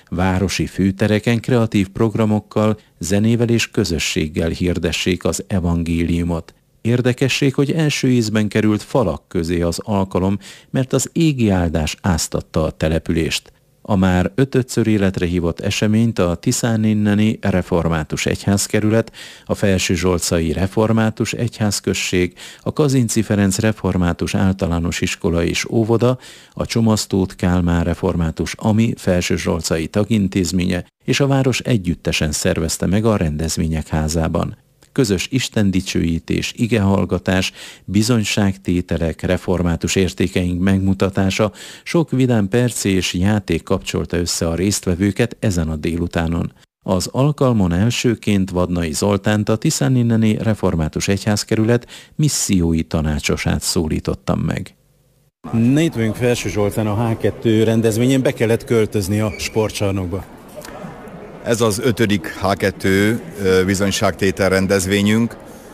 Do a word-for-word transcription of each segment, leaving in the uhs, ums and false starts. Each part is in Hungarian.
Városi főtereken kreatív programokkal, zenével és közösséggel hirdessék az evangéliumot. Érdekesség, hogy első ízben került falak közé az alkalom, mert az égi áldás áztatta a települést. A már ötödször életre hívott eseményt a Tiszáninneni Református Egyházkerület, a Felsőzsolcai Református Egyházközség, a Kazinczy Ferenc Református Általános Iskola és Óvoda, a Csomasztót Kálmán Református Ami Felsőzsolcai Tagintézménye és a város együttesen szervezte meg a rendezvények házában. Közös istendicsőítés, igehallgatás, bizonyságtételek, református értékeink megmutatása, sok vidám perc és játék kapcsolta össze a résztvevőket ezen a délutánon. Az alkalmon elsőként Vadnai Zoltánt, a Tiszáninneni Református Egyházkerület missziói tanácsosát szólítottam meg. Itt vagyunk Felsőzsoltán a há kettő rendezvényen, be kellett költözni a sportcsarnokba. Ez az ötödik há kettő bizonyságtétel rendezvényünk,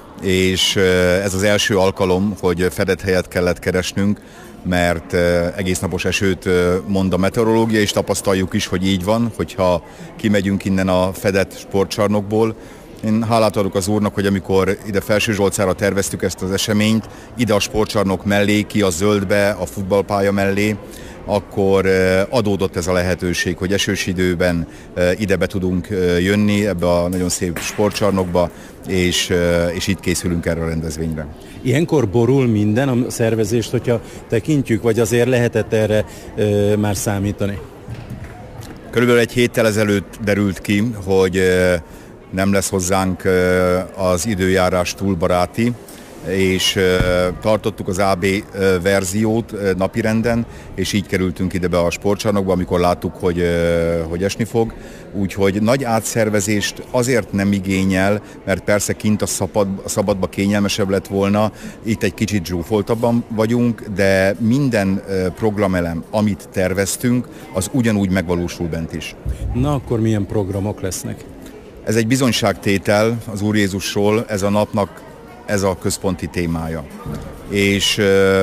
és ez az első alkalom, hogy fedett helyet kellett keresnünk, mert egész napos esőt mond a meteorológia, és tapasztaljuk is, hogy így van, hogyha kimegyünk innen a fedett sportcsarnokból. Én hálát adok az Úrnak, hogy amikor ide Felsőzsolcára terveztük ezt az eseményt, ide a sportcsarnok mellé, ki a zöldbe, a futballpálya mellé, akkor adódott ez a lehetőség, hogy esős időben ide be tudunk jönni ebbe a nagyon szép sportcsarnokba, és, és itt készülünk erre a rendezvényre. Ilyenkor borul minden a szervezést, hogyha tekintjük, vagy azért lehetett erre e, már számítani? Körülbelül egy héttel ezelőtt derült ki, hogy nem lesz hozzánk az időjárás túl baráti, és tartottuk az á bé verziót napirenden, és így kerültünk ide be a sportcsarnokba, amikor láttuk, hogy, hogy esni fog. Úgyhogy nagy átszervezést azért nem igényel, mert persze kint a, szabad, a szabadba kényelmesebb lett volna, itt egy kicsit zsúfoltabban vagyunk, de minden programelem, amit terveztünk, az ugyanúgy megvalósul bent is. Na akkor milyen programok lesznek? Ez egy bizonyságtétel az Úr Jézusról, ez a napnak ez a központi témája. És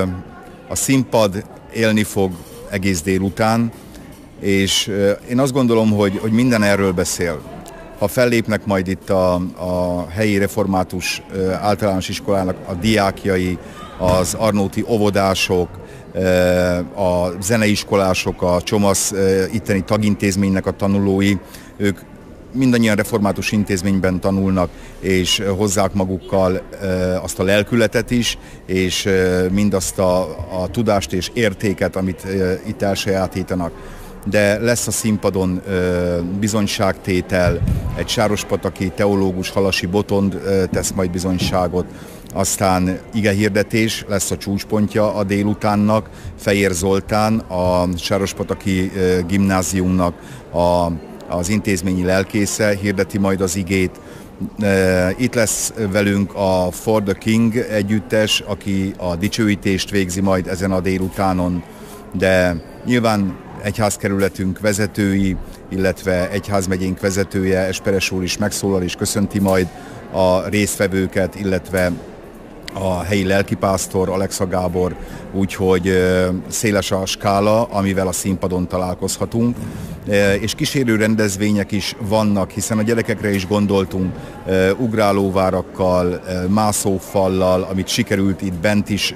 a színpad élni fog egész délután, és én azt gondolom, hogy, hogy minden erről beszél. Ha fellépnek majd itt a, a helyi református általános iskolának a diákjai, az arnóti óvodások, a zeneiskolások, a Csomasz itteni tagintézménynek a tanulói, ők mindannyian református intézményben tanulnak, és hozzák magukkal e, azt a lelkületet is, és e, mindazt a, a tudást és értéket, amit e, itt elsajátítanak. De lesz a színpadon e, bizonyságtétel, egy sárospataki teológus Halasi Botond e, tesz majd bizonyságot, aztán igehirdetés lesz a csúcspontja a délutánnak, Fejér Zoltán, a sárospataki e, gimnáziumnak a az intézményi lelkésze hirdeti majd az igét. Itt lesz velünk a For the King együttes, aki a dicsőítést végzi majd ezen a délutánon, de nyilván egyházkerületünk vezetői, illetve egyházmegyénk vezetője, Esperes úr is megszólal és köszönti majd a résztvevőket, illetve a helyi lelkipásztor, Alexa Gábor, úgyhogy széles a skála, amivel a színpadon találkozhatunk. És kísérő rendezvények is vannak, hiszen a gyerekekre is gondoltunk, ugrálóvárakkal, mászófallal, amit sikerült itt bent is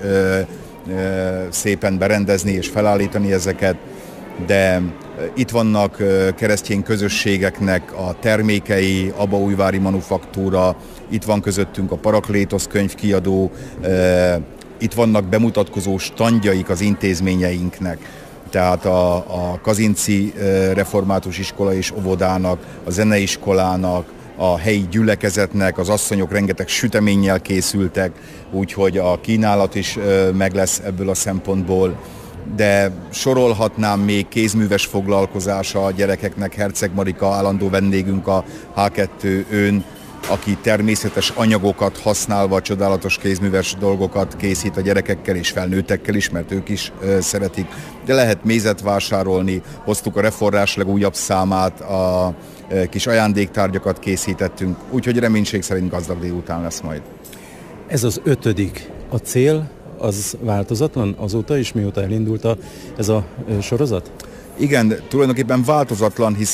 szépen berendezni és felállítani ezeket, de itt vannak keresztény közösségeknek a termékei, Abaújvári Manufaktúra, itt van közöttünk a Paraklétosz könyvkiadó, itt vannak bemutatkozó standjaik az intézményeinknek, tehát a, a Kazinczy Református Iskola és Óvodának, a zeneiskolának, a helyi gyülekezetnek, az asszonyok rengeteg süteménnyel készültek, úgyhogy a kínálat is meg lesz ebből a szempontból. De sorolhatnám még kézműves foglalkozása a gyerekeknek, Herceg Marika állandó vendégünk a há kettő ön, aki természetes anyagokat használva csodálatos kézműves dolgokat készít a gyerekekkel és felnőttekkel is, mert ők is ö, szeretik. De lehet mézet vásárolni, hoztuk a Reforrás legújabb számát, a ö, kis ajándéktárgyakat készítettünk, úgyhogy reménység szerint gazdag délután lesz majd. Ez az ötödik. A cél az változatlan azóta is, mióta elindult a, ez a sorozat? Igen, tulajdonképpen változatlan, hisz